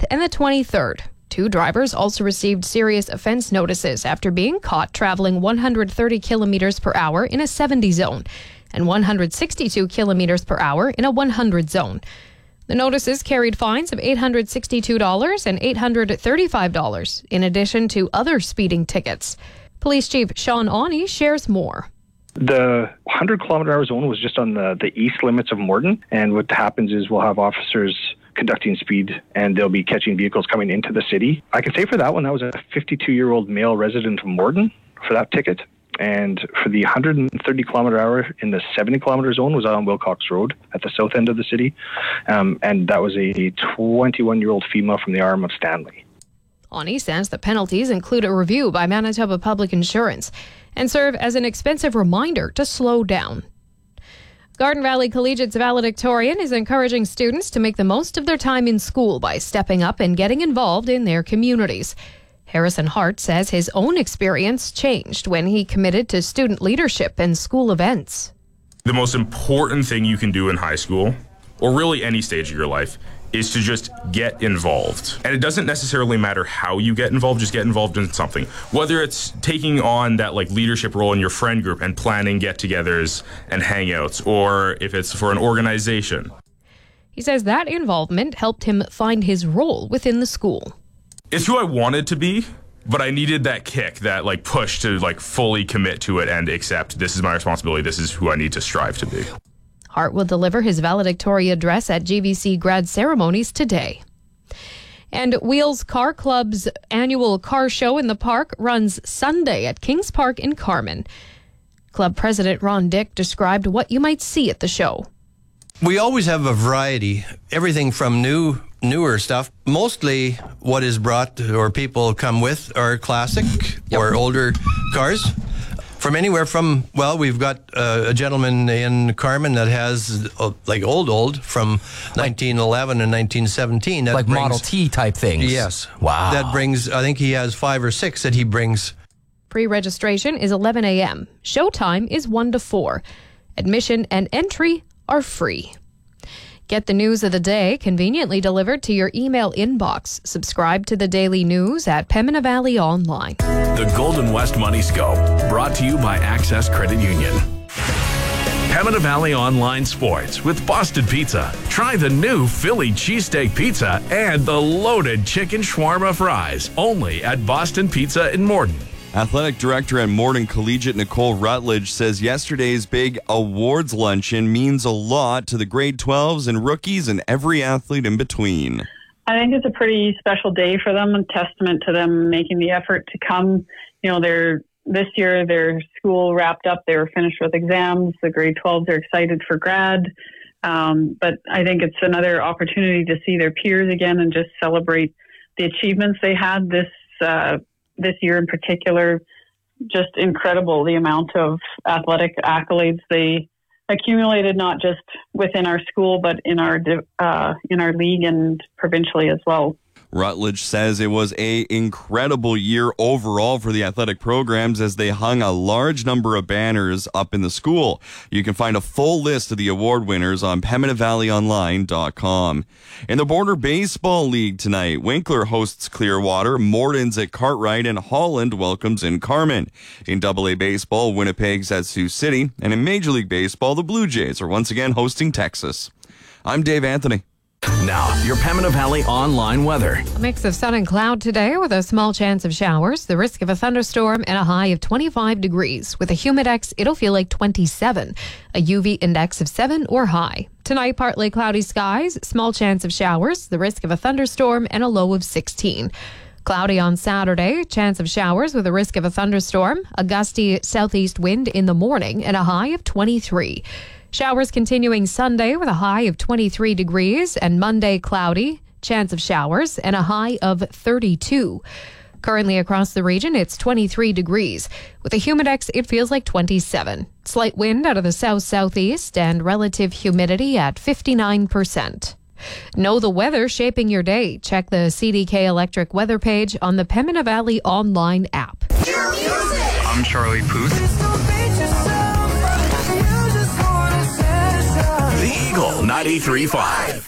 and the 23rd. 2 drivers also received serious offense notices after being caught traveling 130 kilometers per hour in a 70 zone and 162 kilometers per hour in a 100 zone. The notices carried fines of $862 and $835, in addition to other speeding tickets. Police Chief Sean Awney shares more. The 100-kilometer-hour zone was just on the east limits of Morden, and what happens is we'll have officers conducting speed, and they'll be catching vehicles coming into the city. I can say for that one, that was a 52-year-old male resident of Morden for that ticket. And for the 130-kilometer-hour in the 70-kilometer zone was on Wilcox Road at the south end of the city. And that was a 21-year-old female from the arm of Stanley. Awney says the penalties include a review by Manitoba Public Insurance and serve as an expensive reminder to slow down. Garden Valley Collegiate's valedictorian is encouraging students to make the most of their time in school by stepping up and getting involved in their communities. Harrison Hart says his own experience changed when he committed to student leadership and school events. The most important thing you can do in high school, or really any stage of your life, is to just get involved. And it doesn't necessarily matter how you get involved, just get involved in something. Whether it's taking on that leadership role in your friend group and planning get-togethers and hangouts, or if it's for an organization. He says that involvement helped him find his role within the school. It's who I wanted to be, but I needed that kick, that push to fully commit to it and accept this is my responsibility, this is who I need to strive to be. Hart will deliver his valedictory address at GVC grad ceremonies today. And Wheels Car Club's annual car show in the park runs Sunday at Kings Park in Carman. Club President Ron Dick described what you might see at the show. We always have a variety, everything from newer stuff. Mostly what is brought or people come with are classic or older cars. From anywhere from, we've got a gentleman in Carman that has old from 1911 and 1917. That brings, Model T type things. Yes. Wow. That brings, I think he has 5 or 6 that he brings. Pre-registration is 11 a.m. Showtime is 1 to 4. Admission and entry are free. Get the news of the day conveniently delivered to your email inbox. Subscribe to the daily news at Pembina Valley Online. The Golden West Money Scope, brought to you by Access Credit Union. Pembina Valley Online Sports with Boston Pizza. Try the new Philly cheesesteak pizza and the loaded chicken shawarma fries. Only at Boston Pizza in Morden. Athletic Director at Morden Collegiate Nicole Rutledge says yesterday's big awards luncheon means a lot to the grade 12s and rookies and every athlete in between. I think it's a pretty special day for them, a testament to them making the effort to come. This year their school wrapped up, they were finished with exams. The grade 12s are excited for grad. But I think it's another opportunity to see their peers again and just celebrate the achievements they had this year in particular. Just incredible, the amount of athletic accolades they accumulated, not just within our school, but in our league and provincially as well. Rutledge says it was an incredible year overall for the athletic programs as they hung a large number of banners up in the school. You can find a full list of the award winners on PembinaValleyOnline.com. In the Border Baseball League tonight, Winkler hosts Clearwater, Morden's at Cartwright, and Holland welcomes in Carman. In AA Baseball, Winnipeg's at Sioux City, and in Major League Baseball, the Blue Jays are once again hosting Texas. I'm Dave Anthony. Now, your Pembina Valley Online weather. A mix of sun and cloud today with a small chance of showers. The risk of a thunderstorm and a high of 25 degrees. With a humidex, it'll feel like 27. A UV index of 7 or high. Tonight, partly cloudy skies, small chance of showers. The risk of a thunderstorm and a low of 16. Cloudy on Saturday, chance of showers with a risk of a thunderstorm. A gusty southeast wind in the morning and a high of 23. Showers continuing Sunday with a high of 23 degrees and Monday cloudy, chance of showers and a high of 32. Currently across the region, it's 23 degrees. With a humidex, it feels like 27. Slight wind out of the south-southeast and relative humidity at 59%. Know the weather shaping your day. Check the CDK Electric weather page on the Pembina Valley Online app. I'm Charlie Puth. The Eagle 93.5.